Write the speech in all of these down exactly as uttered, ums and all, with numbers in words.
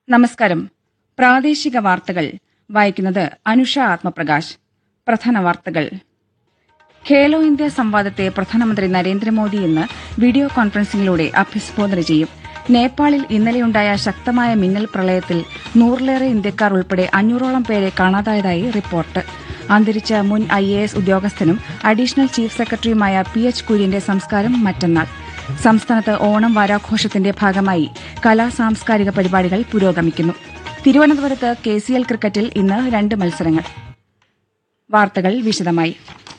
നമസ്കാരം. പ്രാദേശിക വാർത്തകൾ വായിക്കുന്നത് അനുഷ ആത്മപ്രകാശ്. പ്രധാന വാർത്തകൾ. ഖേലോ ഇന്ത്യ സംവാദത്തെ പ്രധാനമന്ത്രി നരേന്ദ്രമോദി ഇന്ന് വീഡിയോ കോൺഫറൻസിംഗിലൂടെ അഭിസംബോധന ചെയ്യും. നേപ്പാളിൽ ഇന്നലെയുണ്ടായ ശക്തമായ മിന്നൽ പ്രളയത്തിൽ നൂറിലേറെ ഇന്ത്യക്കാർ ഉൾപ്പെടെ അഞ്ഞൂറോളം പേരെ കാണാതായതായി റിപ്പോർട്ട്. അന്തരിച്ച മുൻ I A S ഉദ്യോഗസ്ഥനും additional chief സെക്രട്ടറിയുമായ പി എച്ച് കുര്യന്റെ സംസ്കാരം മറ്റന്നാൾ. സംസ്ഥാനത്ത് ഓണം വാരാഘോഷത്തിന്റെ ഭാഗമായി കലാ സാംസ്കാരിക പരിപാടികൾ പുരോഗമിക്കുന്നു. തിരുവനന്തപുരത്ത് കെ സി എൽ ക്രിക്കറ്റിൽ ഇന്ന് രണ്ട് മത്സരങ്ങൾ. വാർത്തകൾ വിശദമായി.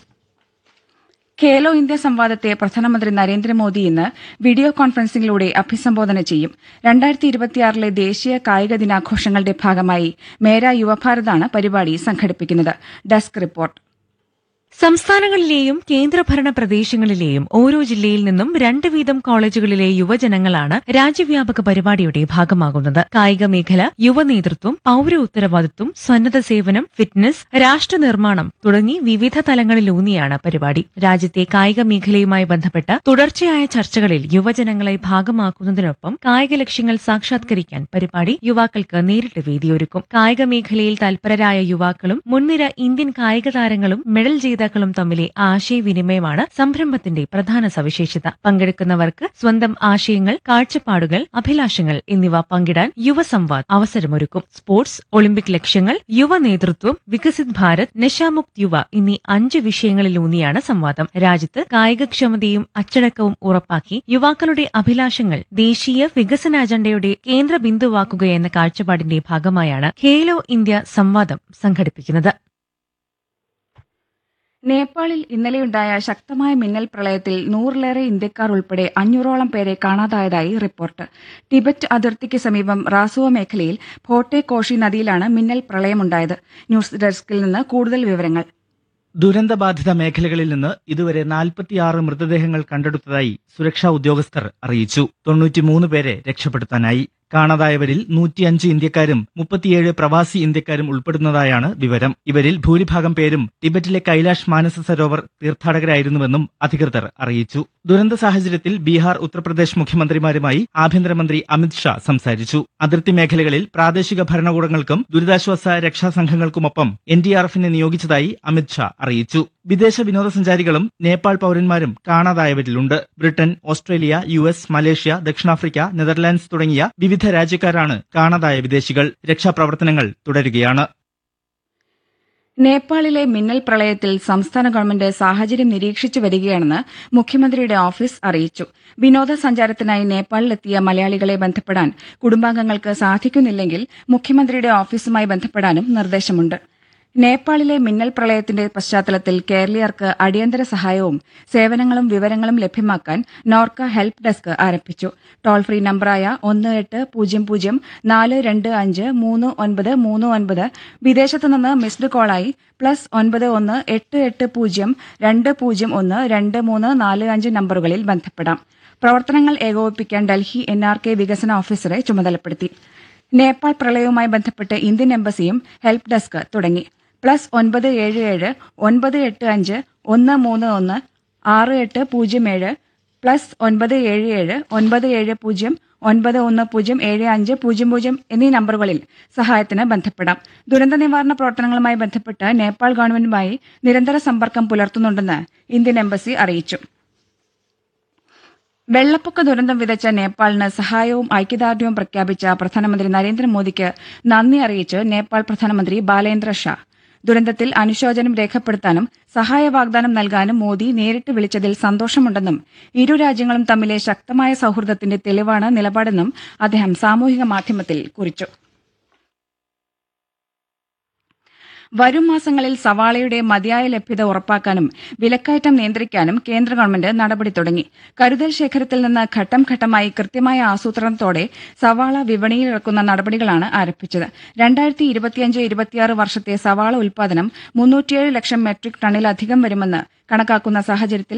ഖേലോ ഇന്ത്യ സംവാദത്തെ പ്രധാനമന്ത്രി നരേന്ദ്രമോദി ഇന്ന് വീഡിയോ കോൺഫറൻസിംഗിലൂടെ അഭിസംബോധന ചെയ്യും. രണ്ടായിരത്തി ഇരുപത്തിയാറിലെ ദേശീയ കായിക ദിനാഘോഷങ്ങളുടെ ഭാഗമായി മേരാ യുവഭാരതാണ് പരിപാടി സംഘടിപ്പിക്കുന്നത്. Desk report. സംസ്ഥാനങ്ങളിലെയും കേന്ദ്രഭരണ പ്രദേശങ്ങളിലെയും ഓരോ ജില്ലയിൽ നിന്നും രണ്ട് വീതം കോളേജുകളിലെ യുവജനങ്ങളാണ് രാജ്യവ്യാപക പരിപാടിയുടെ ഭാഗമാകുന്നത്. കായിക മേഖല, യുവനേതൃത്വം, പൌര ഉത്തരവാദിത്വം, സന്നദ്ധ സേവനം, ഫിറ്റ്നസ്, രാഷ്ട്ര നിർമ്മാണം തുടങ്ങി വിവിധ തലങ്ങളിലൂന്നിയാണ് പരിപാടി. രാജ്യത്തെ കായിക മേഖലയുമായി ബന്ധപ്പെട്ട തുടർച്ചയായ ചർച്ചകളിൽ യുവജനങ്ങളെ ഭാഗമാക്കുന്നതിനൊപ്പം കായിക ലക്ഷ്യങ്ങൾ സാക്ഷാത്കരിക്കാൻ പരിപാടി യുവാക്കൾക്ക് നേരിട്ട് വേദിയൊരുക്കും. കായിക മേഖലയിൽ തൽപരരായ യുവാക്കളും മുൻനിര ഇന്ത്യൻ കായിക താരങ്ങളും മെഡൽ ജേതാക്കളും തമ്മിലെ ആശയവിനിമയമാണ് സംരംഭത്തിന്റെ പ്രധാന സവിശേഷത. പങ്കെടുക്കുന്നവർക്ക് സ്വന്തം ആശയങ്ങൾ, കാഴ്ചപ്പാടുകൾ, അഭിലാഷങ്ങൾ എന്നിവ പങ്കിടാൻ യുവസംവാദ് അവസരമൊരുക്കും. സ്പോർട്സ്, ഒളിമ്പിക് ലക്ഷ്യങ്ങൾ, യുവ നേതൃത്വം, വികസിത് ഭാരത്, നശാമുക്ത് യുവ എന്നീ അഞ്ച് വിഷയങ്ങളിലൂന്നിയാണ് സംവാദം. രാജ്യത്ത് കായികക്ഷമതയും അച്ചടക്കവും ഉറപ്പാക്കി യുവാക്കളുടെ അഭിലാഷങ്ങൾ ദേശീയ വികസന അജണ്ടയുടെ കേന്ദ്ര ബിന്ദുവാക്കുകയെന്ന കാഴ്ചപ്പാടിന്റെ ഭാഗമായാണ് ഖേലോ ഇന്ത്യ സംവാദം സംഘടിപ്പിക്കുന്നത്. നേപ്പാളിൽ ഇന്നലെയുണ്ടായ ശക്തമായ മിന്നൽ പ്രളയത്തിൽ നൂറിലേറെ ഇന്ത്യക്കാർ ഉൾപ്പെടെ അഞ്ഞൂറോളം പേരെ കാണാതായതായി റിപ്പോർട്ട്. ടിബറ്റ് അതിർത്തിക്ക് സമീപം റാസുവ മേഖലയിൽ ഭോട്ടെ കോഷി നദിയിലാണ് മിന്നൽ പ്രളയമുണ്ടായത്. ന്യൂസ് ഡെസ്കിൽ നിന്ന് കൂടുതൽ വിവരങ്ങൾ. ദുരന്തബാധിത മേഖലകളിൽ നിന്ന് ഇതുവരെ നാൽപ്പത്തിയാറ് മൃതദേഹങ്ങൾ കണ്ടെടുത്തതായി സുരക്ഷാ ഉദ്യോഗസ്ഥർ അറിയിച്ചു. തൊണ്ണൂറ്റിമൂന്ന് പേരെ രക്ഷപ്പെടുത്താനായി. കാണാതായവരിൽ നൂറ്റിയഞ്ച് ഇന്ത്യക്കാരും മുപ്പത്തിയേഴ് പ്രവാസി ഇന്ത്യക്കാരും ഉൾപ്പെടുന്നതായാണ് വിവരം. ഇവരിൽ ഭൂരിഭാഗം പേരും ടിബറ്റിലെ കൈലാഷ് മാനസ സരോവർ തീർത്ഥാടകരായിരുന്നുവെന്നും അധികൃതർ അറിയിച്ചു. ദുരന്ത സാഹചര്യത്തിൽ ബീഹാർ, ഉത്തർപ്രദേശ് മുഖ്യമന്ത്രിമാരുമായി ആഭ്യന്തരമന്ത്രി അമിത് ഷാ സംസാരിച്ചു. അതിർത്തി മേഖലകളിൽ പ്രാദേശിക ഭരണകൂടങ്ങൾക്കും ദുരിതാശ്വാസ രക്ഷാസംഘങ്ങൾക്കുമൊപ്പം എൻ ഡി ആർ എഫിനെ നിയോഗിച്ചതായി അമിത് ഷാ അറിയിച്ചു. വിദേശ വിനോദസഞ്ചാരികളും നേപ്പാൾ പൌരന്മാരും കാണാതായവരിലുണ്ട്. Britain, Australia, U S, Malaysia, ദക്ഷിണാഫ്രിക്ക, നെതർലാൻഡ്സ് തുടങ്ങിയ വിവിധ രാജ്യക്കാരാണ് കാണാതായ വിദേശികൾ. രക്ഷാപ്രവർത്തനങ്ങൾ തുടരുകയാണ്. നേപ്പാളിലെ മിന്നൽ പ്രളയത്തിൽ സംസ്ഥാന ഗവൺമെന്റ് സാഹചര്യം നിരീക്ഷിച്ചു വരികയാണെന്ന് മുഖ്യമന്ത്രിയുടെ ഓഫീസ് അറിയിച്ചു. വിനോദസഞ്ചാരത്തിനായി നേപ്പാളിലെത്തിയ മലയാളികളെ ബന്ധപ്പെടാൻ കുടുംബാംഗങ്ങൾക്ക് സാധിക്കുന്നില്ലെങ്കിൽ മുഖ്യമന്ത്രിയുടെ ഓഫീസുമായി ബന്ധപ്പെടാനും നിർദ്ദേശമുണ്ട്. നേപ്പാളിലെ മിന്നൽ പ്രളയത്തിന്റെ പശ്ചാത്തലത്തിൽ കേരളീയർക്ക് അടിയന്തര സഹായവും സേവനങ്ങളും വിവരങ്ങളും ലഭ്യമാക്കാൻ നോർക്ക ഹെൽപ്പ് ഡെസ്ക് ആരംഭിച്ചു. ടോൾ ഫ്രീ നമ്പറായ ഒന്ന് എട്ട് പൂജ്യം പൂജ്യം നാല് രണ്ട് അഞ്ച് മൂന്ന് ഒൻപത് മൂന്ന് ഒൻപത്, വിദേശത്തുനിന്ന് മിസ്ഡ് കോളായി പ്ലസ് ഒൻപത് ഒന്ന് എട്ട് എട്ട് പൂജ്യം രണ്ട് പൂജ്യം ഒന്ന് രണ്ട് മൂന്ന് നാല് അഞ്ച് നമ്പറുകളിൽ ബന്ധപ്പെടാം. പ്രവർത്തനങ്ങൾ ഏകോപിപ്പിക്കാൻ ഡൽഹി എൻ ആർ കെ വികസന ഓഫീസറെ ചുമതലപ്പെടുത്തി. നേപ്പാൾ പ്രളയവുമായി ബന്ധപ്പെട്ട് ഇന്ത്യൻ എംബസിയും ഹെൽപ്പ് ഡെസ്ക് തുടങ്ങി. പ്ലസ് ഒൻപത് ഏഴ് ഏഴ് ഒൻപത് എട്ട് അഞ്ച് ഒന്ന് മൂന്ന് ഒന്ന് ആറ് എട്ട് പൂജ്യം ഏഴ്, പ്ലസ് ഒൻപത് ഏഴ് ഏഴ് ഒൻപത് ഏഴ് പൂജ്യം ഒൻപത് ഒന്ന് പൂജ്യം ഏഴ് അഞ്ച് പൂജ്യം പൂജ്യം എന്നീ നമ്പറുകളിൽ സഹായത്തിന് ബന്ധപ്പെടാം. ദുരന്ത നിവാരണ പ്രവർത്തനങ്ങളുമായി ബന്ധപ്പെട്ട് നേപ്പാൾ ഗവൺമെന്റുമായി നിരന്തര സമ്പർക്കം പുലർത്തുന്നുണ്ടെന്ന് ഇന്ത്യൻ എംബസി അറിയിച്ചു. വെള്ളപ്പൊക്ക ദുരന്തം വിതച്ച നേപ്പാളിന് സഹായവും ഐക്യദാർഢ്യവും പ്രഖ്യാപിച്ച പ്രധാനമന്ത്രി നരേന്ദ്രമോദിക്ക് നന്ദി അറിയിച്ച് നേപ്പാൾ പ്രധാനമന്ത്രി ബാലേന്ദ്ര ഷാ. ദുരന്തത്തിൽ അനുശോചനം രേഖപ്പെടുത്താനും സഹായ വാഗ്ദാനം നൽകാനും മോദി നേരിട്ട് വിളിച്ചതിൽ സന്തോഷമുണ്ടെന്നും ഇരു രാജ്യങ്ങളും തമ്മിലെ ശക്തമായ സൌഹൃദത്തിന്റെ തെളിവാണ് നിലപാടെന്നും അദ്ദേഹം സാമൂഹിക മാധ്യമത്തിൽ കുറിച്ചു. വരും മാസങ്ങളിൽ സവാളയുടെ മതിയായ ലഭ്യത ഉറപ്പാക്കാനും വിലക്കയറ്റം നിയന്ത്രിക്കാനും കേന്ദ്ര ഗവൺമെന്റ് നടപടി തുടങ്ങി. കരുതൽ ശേഖരത്തിൽ നിന്ന് ഘട്ടം ഘട്ടമായി കൃത്യമായ ആസൂത്രണത്തോടെ സവാള വിപണിയിലിറക്കുന്ന നടപടികളാണ് ആരംഭിച്ചത്. രണ്ടായിരത്തി ഇരുപത്തിയഞ്ച് ഇരുപത്തിയാറ് വർഷത്തെ സവാള ഉൽപാദനം മുന്നൂറ്റിയേഴ് ലക്ഷം മെട്രിക് ടണ്ണിലധികം വരുമെന്ന് കണക്കാക്കുന്ന സാഹചര്യത്തിൽ